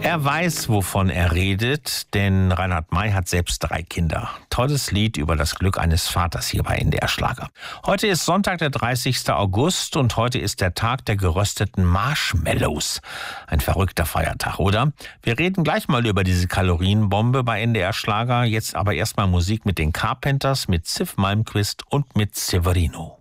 Er weiß, wovon er redet, denn Reinhard May hat selbst 3 Kinder. Tolles Lied über das Glück eines Vaters hier bei NDR Schlager. Heute ist Sonntag, der 30. August und heute ist der Tag der gerösteten Marshmallows. Ein verrückter Feiertag, oder? Wir reden gleich mal über diese Kalorienbombe bei NDR Schlager. Jetzt aber erstmal Musik mit den Carpenters, mit Ziff Malmquist und mit Severino.